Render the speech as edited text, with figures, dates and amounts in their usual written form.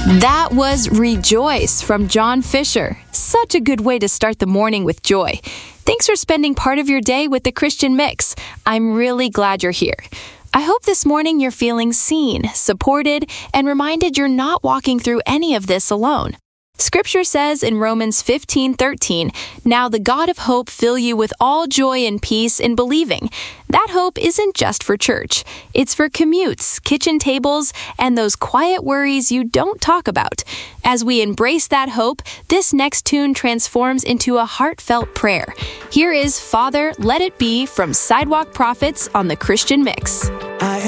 That was Rejoice from John Fisher. Such a good way to start the morning with joy. Thanks for spending part of your day with the Christian Mix. I'm really glad you're here. I hope this morning you're feeling seen, supported, and reminded you're not walking through any of this alone. Scripture says in Romans 15:13, "Now the God of hope fill you with all joy and peace in believing." That hope isn't just for church. It's for commutes, kitchen tables, and those quiet worries you don't talk about. As we embrace that hope, this next tune transforms into a heartfelt prayer. Here is Father, Let It Be from Sidewalk Prophets on the Christian Mix.